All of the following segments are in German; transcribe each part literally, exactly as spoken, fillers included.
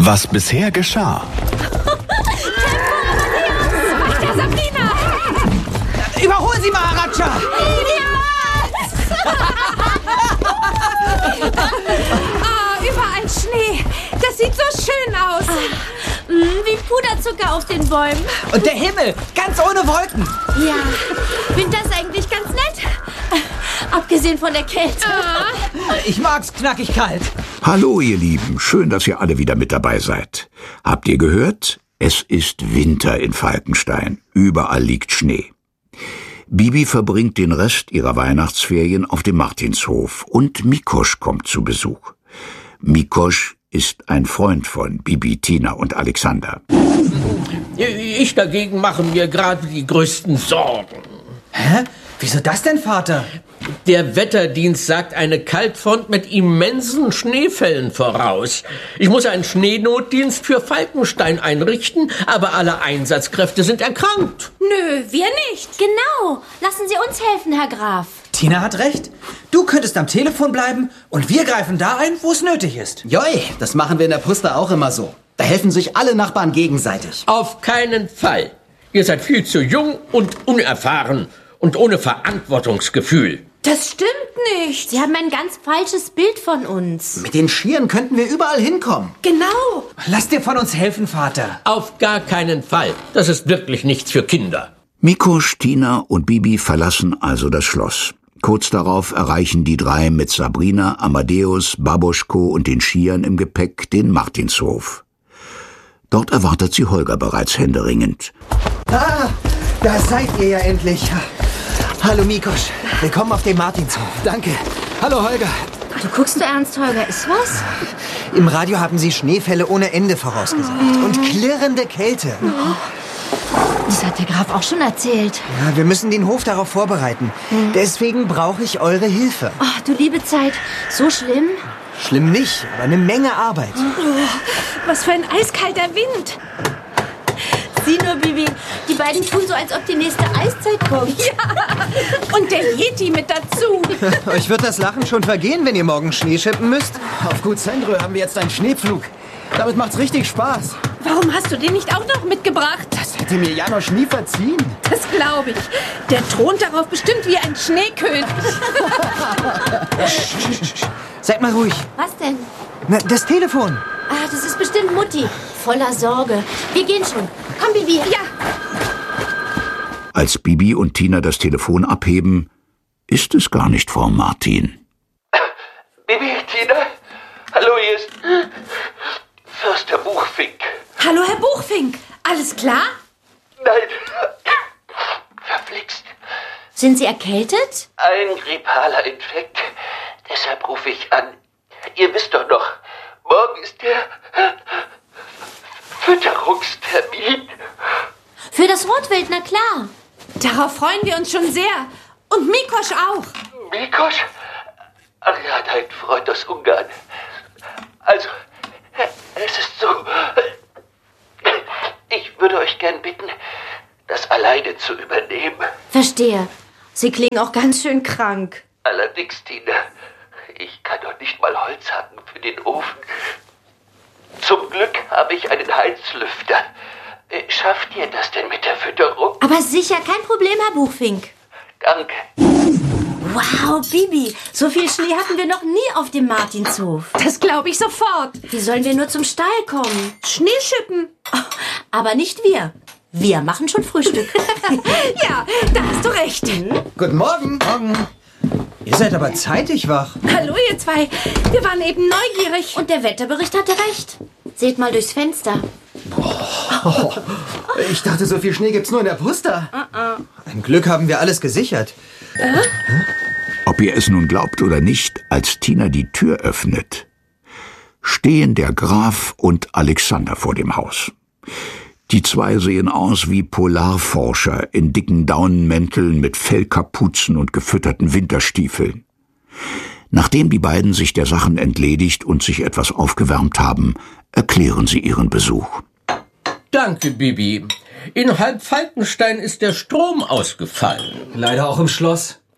Was bisher geschah. Der Sabrina! Überhol sie, Maharaja! Ah, überall Schnee. Das sieht so schön aus. Ah, mh, wie Puderzucker auf den Bäumen. Und der Himmel, ganz ohne Wolken. Ja, find das eigentlich ganz nett. Abgesehen von der Kälte. Ah. Ich mag's knackig kalt. Hallo, ihr Lieben. Schön, dass ihr alle wieder mit dabei seid. Habt ihr gehört? Es ist Winter in Falkenstein. Überall liegt Schnee. Bibi verbringt den Rest ihrer Weihnachtsferien auf dem Martinshof und Mikosch kommt zu Besuch. Mikosch ist ein Freund von Bibi, Tina und Alexander. Ich dagegen mache mir gerade die größten Sorgen. Hä? Wieso das denn, Vater? Der Wetterdienst sagt eine Kaltfront mit immensen Schneefällen voraus. Ich muss einen Schneenotdienst für Falkenstein einrichten, aber alle Einsatzkräfte sind erkrankt. Nö, wir nicht. Genau. Lassen Sie uns helfen, Herr Graf. Tina hat recht. Du könntest am Telefon bleiben und wir greifen da ein, wo es nötig ist. Joi, das machen wir in der Puster auch immer so. Da helfen sich alle Nachbarn gegenseitig. Auf keinen Fall. Ihr seid viel zu jung und unerfahren und ohne Verantwortungsgefühl. Das stimmt nicht. Sie haben ein ganz falsches Bild von uns. Mit den Schieren könnten wir überall hinkommen. Genau. Lass dir von uns helfen, Vater. Auf gar keinen Fall. Das ist wirklich nichts für Kinder. Mikosch, Tina und Bibi verlassen also das Schloss. Kurz darauf erreichen die drei mit Sabrina, Amadeus, Babuschko und den Skiern im Gepäck den Martinshof. Dort erwartet sie Holger bereits händeringend. Ah, da seid ihr ja endlich. Hallo Mikosch, willkommen auf dem Martinshof. Danke. Hallo Holger. Du guckst so ernst, Holger. Ist was? Im Radio haben sie Schneefälle ohne Ende vorausgesagt. Oh. Und klirrende Kälte. Oh. Das hat der Graf auch schon erzählt. Ja, wir müssen den Hof darauf vorbereiten. Hm. Deswegen brauche ich eure Hilfe. Oh, du liebe Zeit. So schlimm? Schlimm nicht, aber eine Menge Arbeit. Oh, was für ein eiskalter Wind. Sieh nur, Bibi, die beiden tun so, als ob die nächste Eiszeit kommt. Ja, und der Yeti mit dazu. Euch wird das Lachen schon vergehen, wenn ihr morgen Schnee schippen müsst. Auf Gut Sendrö haben wir jetzt einen Schneepflug. Damit macht's richtig Spaß. Warum hast du den nicht auch noch mitgebracht? Das hätte mir Janosch nie verziehen. Das glaube ich. Der thront darauf bestimmt wie ein Schneekönig. Seid mal ruhig. Was denn? Na, das Telefon. Ah, das ist bestimmt Mutti. Voller Sorge. Wir gehen schon. Komm, Bibi. Ja. Als Bibi und Tina das Telefon abheben, ist es gar nicht Frau Martin. Bibi, Tina? Hallo, hier ist Förster Buchfink. Hallo, Herr Buchfink. Alles klar? Nein. Verflixt. Sind Sie erkältet? Ein grippaler Infekt. Deshalb rufe ich an. Ihr wisst doch noch, morgen ist der Fütterungstermin. Für das Rotwild, na klar. Darauf freuen wir uns schon sehr. Und Mikosch auch. Mikosch? Ach ja, dein Freund aus Ungarn. Also, es ist so. Ich würde euch gern bitten, das alleine zu übernehmen. Verstehe. Sie klingen auch ganz schön krank. Allerdings, Tina, ich kann doch nicht mal Holz hacken für den Ofen. Zum Glück habe ich einen Heizlüfter. Schafft ihr das denn mit der Fütterung? Aber sicher, kein Problem, Herr Buchfink. Danke. Wow, Bibi, so viel Schnee hatten wir noch nie auf dem Martinshof. Das glaube ich sofort. Wie sollen wir nur zum Stall kommen? Schneeschippen. Oh, aber nicht wir. Wir machen schon Frühstück. Ja, da hast du recht. Mhm. Guten Morgen. Morgen. Ihr seid aber zeitig wach. Hallo, ihr zwei. Wir waren eben neugierig. Und der Wetterbericht hatte recht. Seht mal durchs Fenster. Oh, ich dachte, so viel Schnee gibt's nur in der Puster. Uh-uh. Ein Glück haben wir alles gesichert. Äh? Ob ihr es nun glaubt oder nicht, als Tina die Tür öffnet, stehen der Graf und Alexander vor dem Haus. Die zwei sehen aus wie Polarforscher in dicken Daunenmänteln mit Fellkapuzen und gefütterten Winterstiefeln. Nachdem die beiden sich der Sachen entledigt und sich etwas aufgewärmt haben, erklären sie ihren Besuch. Danke, Bibi. In Halb Falkenstein ist der Strom ausgefallen. Leider auch im Schloss.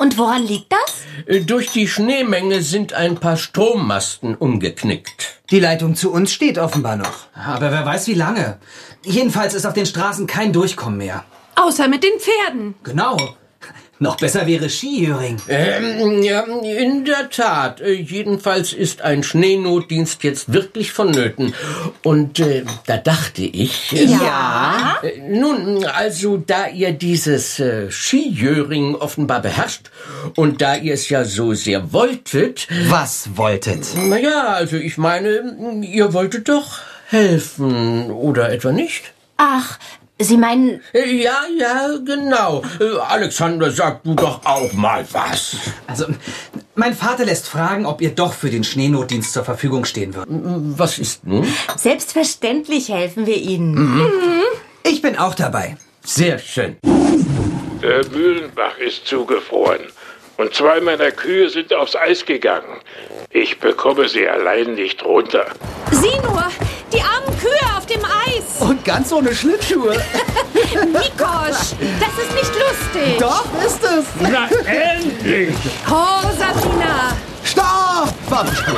Und woran liegt das? Durch die Schneemenge sind ein paar Strommasten umgeknickt. Die Leitung zu uns steht offenbar noch. Aber wer weiß wie lange. Jedenfalls ist auf den Straßen kein Durchkommen mehr. Außer mit den Pferden. Genau. Noch besser wäre Skijöring. Ähm, ja, in der Tat. Äh, jedenfalls ist ein Schneenotdienst jetzt wirklich vonnöten. Und äh, da dachte ich... Äh, Ja? Äh, nun, also da ihr dieses äh, Skijöring offenbar beherrscht und da ihr es ja so sehr wolltet... Was wolltet? Naja, also ich meine, ihr wolltet doch helfen, oder etwa nicht? Ach, Sie meinen... Ja, ja, genau. Äh, Alexander, sag du doch auch mal was. Also, mein Vater lässt fragen, ob ihr doch für den Schneenotdienst zur Verfügung stehen würdet. Was ist nun? Selbstverständlich helfen wir Ihnen. Mhm. Ich bin auch dabei. Sehr schön. Der Mühlenbach ist zugefroren und zwei meiner Kühe sind aufs Eis gegangen. Ich bekomme sie allein nicht runter. Sieh nur, die armen Kühe auf dem Eis. Und ganz ohne Schlittschuhe. Mikosch, das ist nicht lustig. Doch, ist es. Na endlich! Oh, Sabrina. Stopp! Babuschko.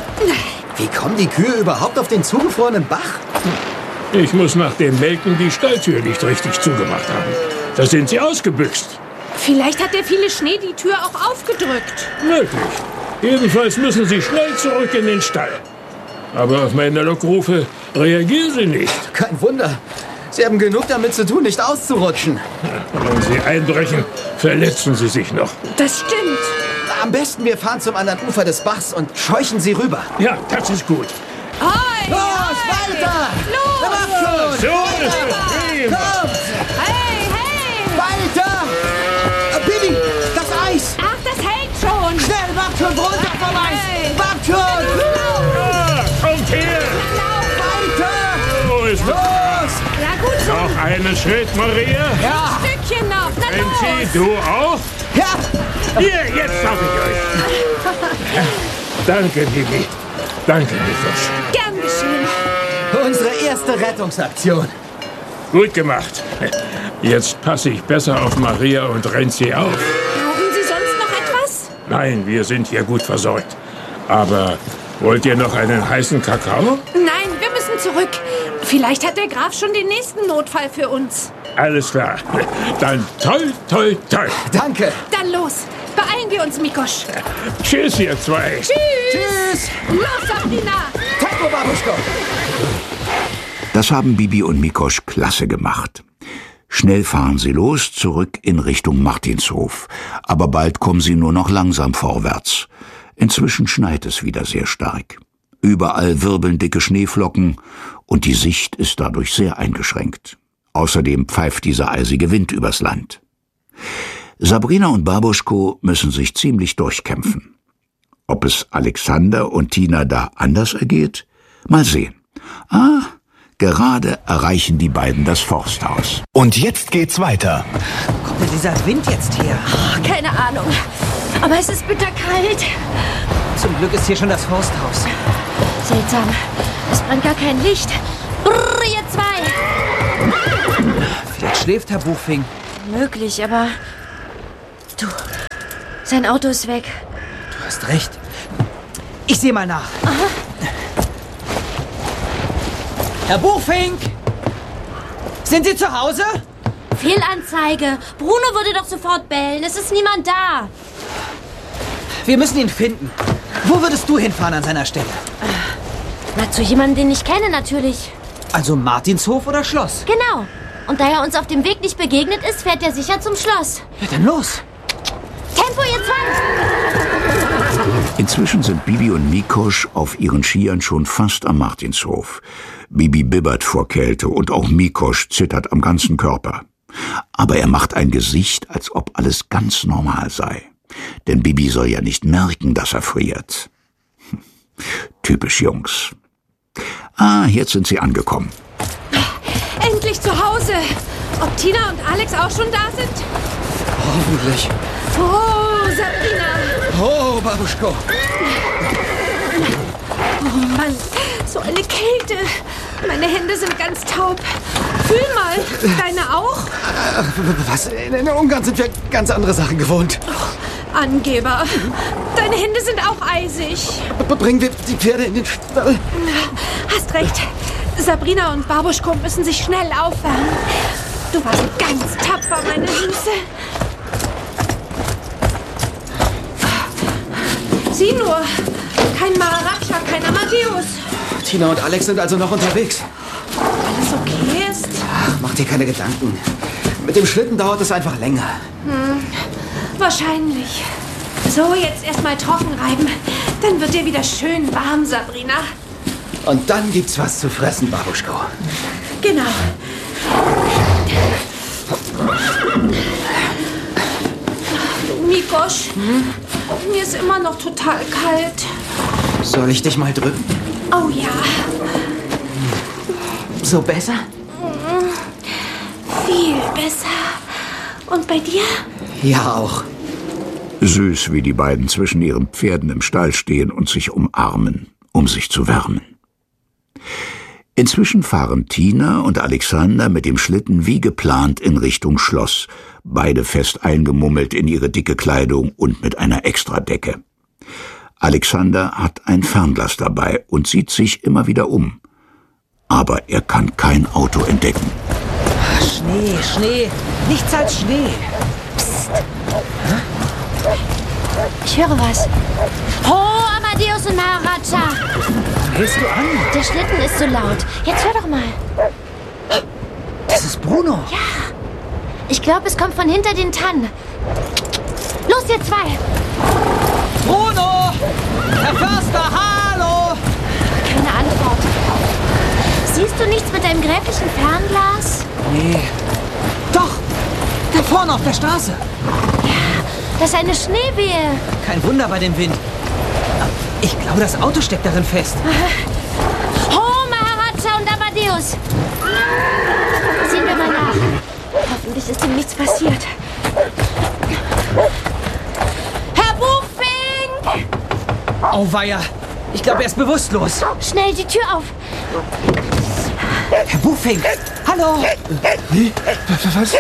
Wie kommen die Kühe überhaupt auf den zugefrorenen Bach? Ich muss nach dem Melken die Stalltür nicht richtig zugemacht haben. Da sind sie ausgebüxt. Vielleicht hat der viele Schnee die Tür auch aufgedrückt. Möglich. Jedenfalls müssen sie schnell zurück in den Stall. Aber auf meine Lockrufe reagieren sie nicht. Kein Wunder. Sie haben genug damit zu tun, nicht auszurutschen. Wenn sie einbrechen, verletzen sie sich noch. Das stimmt. Am besten wir fahren zum anderen Ufer des Bachs und scheuchen sie rüber. Ja, das ist gut. Hoi, Los, hoi. weiter! Los! Macht schon! So ist es. Kommt! Hey, hey! Weiter! Äh, Bibi, das Eis! Ach, das hält schon. Schnell, macht schon runter vom Eis! Hey. Macht schon! Ah, kommt her! Weiter! So ist es. Los! Ja, gut so. Noch einen Schritt, Maria. Ja! Ein Stückchen noch. Na Nancy, los. du auch? Ja! Hier, jetzt darf ich euch. Danke, Bibi. Danke, Mikosch. Gern geschehen. Unsere erste Rettungsaktion. Gut gemacht. Jetzt passe ich besser auf Maria und Renzi auf. Brauchen Sie sonst noch etwas? Nein, wir sind hier gut versorgt. Aber wollt ihr noch einen heißen Kakao? Nein, wir müssen zurück. Vielleicht hat der Graf schon den nächsten Notfall für uns. Alles klar. Dann toll, toll, toll. Danke. Dann los. Beeilen wir uns, Mikosch. Tschüss, ihr zwei. Tschüss. Tschüss. Los, Sabrina. Tempo, Babuschko. Das haben Bibi und Mikosch klasse gemacht. Schnell fahren sie los, zurück in Richtung Martinshof. Aber bald kommen sie nur noch langsam vorwärts. Inzwischen schneit es wieder sehr stark. Überall wirbeln dicke Schneeflocken und die Sicht ist dadurch sehr eingeschränkt. Außerdem pfeift dieser eisige Wind übers Land. Sabrina und Babuschko müssen sich ziemlich durchkämpfen. Ob es Alexander und Tina da anders ergeht? Mal sehen. Ah, gerade erreichen die beiden das Forsthaus. Und jetzt geht's weiter. Wo kommt denn dieser Wind jetzt her? Oh, keine Ahnung. Aber es ist bitterkalt. Zum Glück ist hier schon das Forsthaus. Seltsam. Es brennt gar kein Licht. Brrr, ihr zwei. Vielleicht schläft Herr Buchfink. Möglich, aber... Du, sein Auto ist weg. Du hast recht. Ich sehe mal nach. Aha. Herr Buchfink! Sind Sie zu Hause? Fehlanzeige. Bruno würde doch sofort bellen. Es ist niemand da. Wir müssen ihn finden. Wo würdest du hinfahren an seiner Stelle? Na, zu jemandem, den ich kenne, natürlich. Also Martinshof oder Schloss? Genau. Und da er uns auf dem Weg nicht begegnet ist, fährt er sicher zum Schloss. Ja, dann los. Tempo, ihr Zwei! Inzwischen sind Bibi und Mikosch auf ihren Skiern schon fast am Martinshof. Bibi bibbert vor Kälte und auch Mikosch zittert am ganzen Körper. Aber er macht ein Gesicht, als ob alles ganz normal sei. Denn Bibi soll ja nicht merken, dass er friert. Hm. Typisch Jungs. Ah, jetzt sind sie angekommen. Endlich zu Hause. Ob Tina und Alex auch schon da sind? Hoffentlich. Oh, Sabrina. Oh, Babuschko. Oh Mann, so eine Kälte. Meine Hände sind ganz taub. Fühl mal, deine auch? Was? In Ungarn sind wir ganz andere Sachen gewohnt. Oh, Angeber. Deine Hände sind auch eisig. Bringen wir die Pferde in den Stall. Hast recht. Sabrina und Babuschko müssen sich schnell aufwärmen. Du warst ganz tapfer, meine Süße. Sieh nur. Kein Maharaja, kein Amadeus. Tina und Alex sind also noch unterwegs. Alles okay ist? Ach, mach dir keine Gedanken. Mit dem Schlitten dauert es einfach länger. Hm, wahrscheinlich. So, jetzt erstmal trocken reiben. Dann wird dir wieder schön warm, Sabrina. Und dann gibt's was zu fressen, Babuschko. Genau. Mikosch, hm? Mir ist immer noch total kalt. Soll ich dich mal drücken? Oh ja. So besser? Viel besser. Und bei dir? Ja, auch. Süß, wie die beiden zwischen ihren Pferden im Stall stehen und sich umarmen, um sich zu wärmen. Inzwischen fahren Tina und Alexander mit dem Schlitten wie geplant in Richtung Schloss, beide fest eingemummelt in ihre dicke Kleidung und mit einer Extradecke. Alexander hat ein Fernglas dabei und sieht sich immer wieder um. Aber er kann kein Auto entdecken. Schnee, Schnee. Nichts als Schnee. Psst. Ich höre was. Oh, Amadeus und Maharaja. Hältst du an? Der Schlitten ist so laut. Jetzt hör doch mal. Das ist Bruno. Ja. Ich glaube, es kommt von hinter den Tannen. Los, ihr zwei. Bruno! Herr Förster, hallo! Keine Antwort. Siehst du nichts mit deinem gräflichen Fernglas? Nee. Doch! Da vorne auf der Straße. Ja, das ist eine Schneewehe. Kein Wunder bei dem Wind. Ich glaube, das Auto steckt darin fest. Oh, Maharaja und Amadeus. Sehen wir mal nach. Hoffentlich ist ihm nichts passiert. Herr Buchfink! Auweia. Ich glaube, er ist bewusstlos. Schnell die Tür auf. Herr Buchfink, hallo. Wie? Was?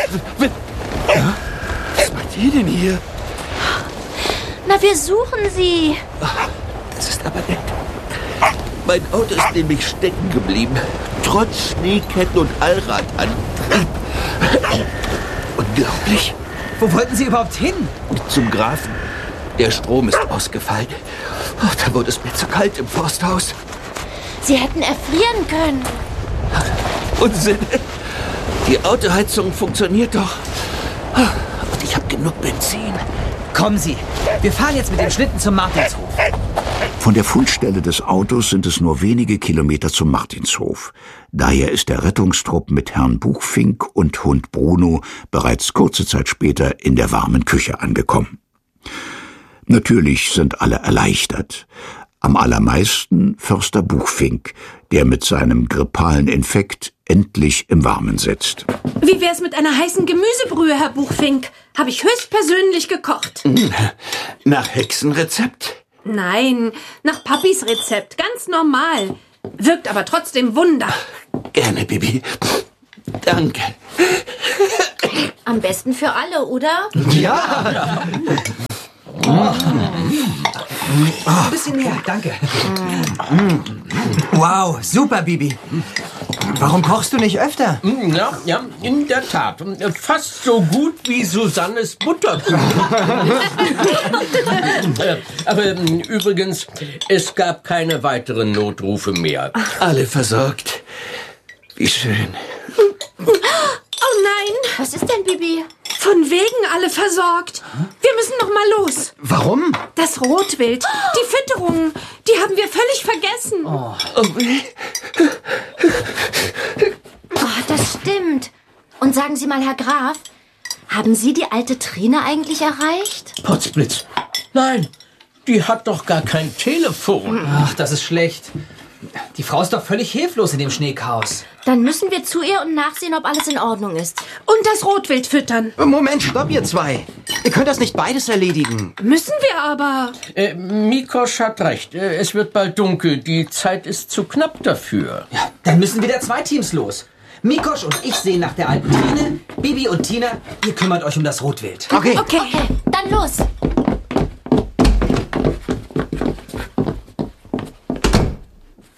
Was macht ihr denn hier? Na, wir suchen Sie. Das ist aber nett. Mein Auto ist nämlich stecken geblieben. Trotz Schneeketten und Allradantrieb. Unglaublich. Wo wollten Sie überhaupt hin? Zum Grafen. Der Strom ist ausgefallen. Oh, da wurde es mir zu kalt im Forsthaus. Sie hätten erfrieren können. Unsinn. Die Autoheizung funktioniert doch. Und ich habe genug Benzin. Kommen Sie. Wir fahren jetzt mit dem Schlitten zum Martinshof. Von der Fundstelle des Autos sind es nur wenige Kilometer zum Martinshof. Daher ist der Rettungstrupp mit Herrn Buchfink und Hund Bruno bereits kurze Zeit später in der warmen Küche angekommen. Natürlich sind alle erleichtert. Am allermeisten Förster Buchfink, der mit seinem grippalen Infekt endlich im Warmen sitzt. Wie wär's mit einer heißen Gemüsebrühe, Herr Buchfink? Habe ich höchstpersönlich gekocht. Nach Hexenrezept? Nein, nach Papis Rezept. Ganz normal. Wirkt aber trotzdem Wunder. Gerne, Bibi. Danke. Am besten für alle, oder? Ja. Ein bisschen mehr, danke. Wow, super, Bibi. Warum kochst du nicht öfter? Ja, ja, in der Tat. Fast so gut wie Susannes Butterkuchen. Aber übrigens, es gab keine weiteren Notrufe mehr. Alle versorgt. Wie schön. Oh nein! Was ist denn, Bibi? Von wegen alle versorgt. Wir müssen noch mal los. Warum? Das Rotwild, die Fütterungen, die haben wir völlig vergessen. Oh. Oh, das stimmt. Und sagen Sie mal, Herr Graf, haben Sie die alte Trine eigentlich erreicht? Potzblitz. Nein, die hat doch gar kein Telefon. Ach, das ist schlecht. Die Frau ist doch völlig hilflos in dem Schneechaos. Dann müssen wir zu ihr und nachsehen, ob alles in Ordnung ist. Und das Rotwild füttern. Moment, stopp, ihr zwei. Ihr könnt das nicht beides erledigen. Müssen wir aber. Äh, Mikosch hat recht. Äh, es wird bald dunkel. Die Zeit ist zu knapp dafür. Ja, dann müssen wieder zwei Teams los. Mikosch und ich sehen nach der alten Trine. Bibi und Tina, ihr kümmert euch um das Rotwild. Okay. Okay. Okay, dann los.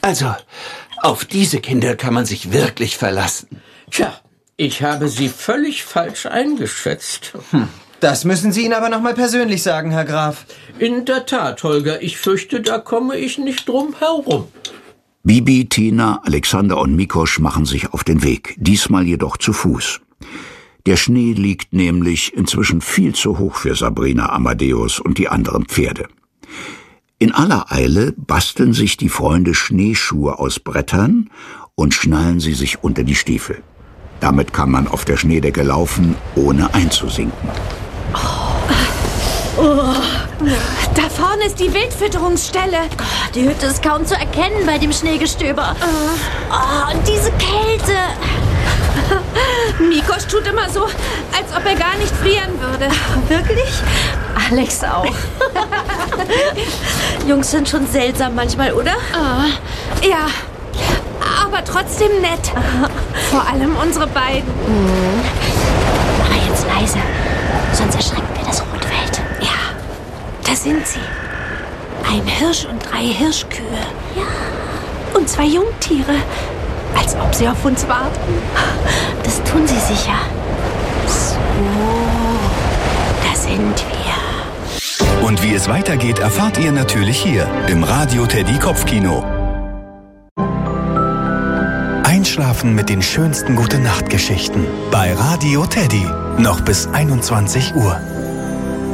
Also, auf diese Kinder kann man sich wirklich verlassen. Tja, ich habe Sie völlig falsch eingeschätzt. Hm. Das müssen Sie Ihnen aber noch mal persönlich sagen, Herr Graf. In der Tat, Holger, ich fürchte, da komme ich nicht drum herum. Bibi, Tina, Alexander und Mikosch machen sich auf den Weg, diesmal jedoch zu Fuß. Der Schnee liegt nämlich inzwischen viel zu hoch für Sabrina, Amadeus und die anderen Pferde. In aller Eile basteln sich die Freunde Schneeschuhe aus Brettern und schnallen sie sich unter die Stiefel. Damit kann man auf der Schneedecke laufen, ohne einzusinken. Oh. Oh. Da vorne ist die Wildfütterungsstelle. Oh, die Hütte ist kaum zu erkennen bei dem Schneegestöber. Oh, oh und diese Kälte. Mikosch tut immer so, als ob er gar nicht frieren würde. Wirklich? Alex auch. Jungs sind schon seltsam manchmal, oder? Oh, ja, aber trotzdem nett. Vor allem unsere beiden. Mhm. Aber jetzt leise, sonst erschrecken wir das Rotwild. Ja, da sind sie. Ein Hirsch und drei Hirschkühe. Ja. Und zwei Jungtiere. Als ob sie auf uns warten. Das tun sie sicher. So, da sind wir. Und wie es weitergeht, erfahrt ihr natürlich hier im Radio Teddy Kopfkino. Einschlafen mit den schönsten Gute-Nacht-Geschichten bei Radio Teddy. Noch bis einundzwanzig Uhr.